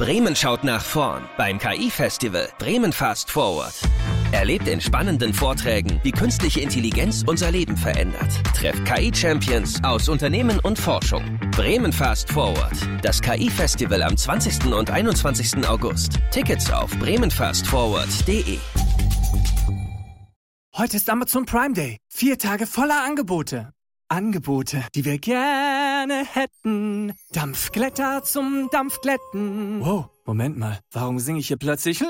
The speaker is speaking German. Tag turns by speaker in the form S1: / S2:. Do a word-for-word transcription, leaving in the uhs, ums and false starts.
S1: Bremen schaut nach vorn beim K I-Festival Bremen Fast Forward. Erlebt in spannenden Vorträgen, wie künstliche Intelligenz unser Leben verändert. Trefft K I-Champions aus Unternehmen und Forschung. Bremen Fast Forward. Das K I-Festival am zwanzigsten und einundzwanzigsten August. Tickets auf bremen fast forward punkt de.
S2: Heute ist Amazon Prime Day. Vier Tage voller Angebote. Angebote, die wir gerne hätten. Dampfglätter zum Dampfglätten. Wow, Moment mal. Warum singe ich hier plötzlich